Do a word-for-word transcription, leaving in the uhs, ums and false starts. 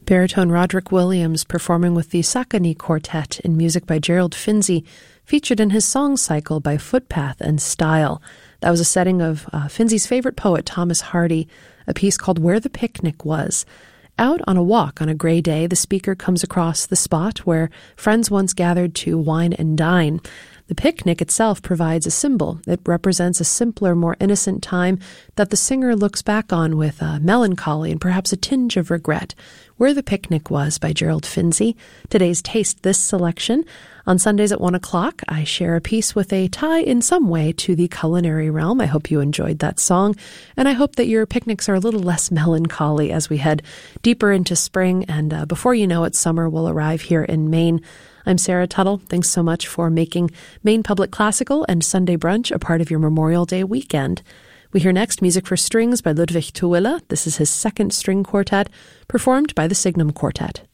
Baritone Roderick Williams performing with the Sacconi Quartet in music by Gerald Finzi, featured in his song cycle by Footpath and Style. That was a setting of uh, Finzi's favorite poet, Thomas Hardy, a piece called Where the Picnic Was. Out on a walk on a gray day, the speaker comes across the spot where friends once gathered to wine and dine. The picnic itself provides a symbol. It represents a simpler, more innocent time that the singer looks back on with uh, melancholy and perhaps a tinge of regret. Where the Picnic Was by Gerald Finzi. Today's Taste This selection. On Sundays at one o'clock, I share a piece with a tie in some way to the culinary realm. I hope you enjoyed that song, and I hope that your picnics are a little less melancholy as we head deeper into spring, and uh, before you know it, summer will arrive here in Maine. I'm Sarah Tuttle. Thanks so much for making Maine Public Classical and Sunday Brunch a part of your Memorial Day weekend. We hear next music for strings by Ludwig Tooele. This is his second string quartet, performed by the Signum Quartet.